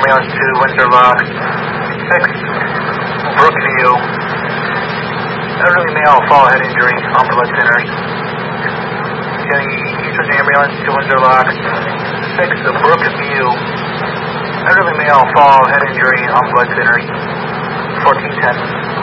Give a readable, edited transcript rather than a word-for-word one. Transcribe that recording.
ambulance to Windsor Lock 6, Brookview. Elderly male, fall head injury on blood thinners. County Eastern ambulance to Windsor Lock 6, Brookview. Elderly male, fall head injury on blood thinners. 1410.